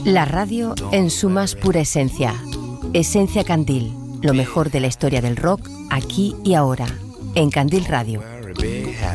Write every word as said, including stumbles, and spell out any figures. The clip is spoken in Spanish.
La radio en su más pura esencia. Esencia Candil, lo mejor de la historia del rock, aquí y ahora, en Candil Radio.